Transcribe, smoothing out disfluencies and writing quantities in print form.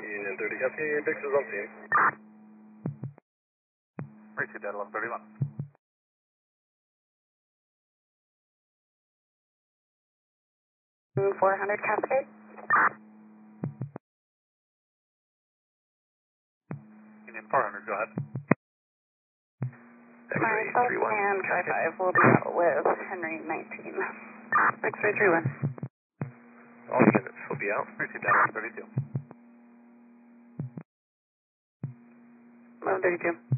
Union 30 Copy, Bix is on scene. Received at 1131. 400 Cascade. Union 400, go ahead. Myself and Tri 5 will be out with Henry 19. X-ray 31. All units will be out. Received at 1132. 1132.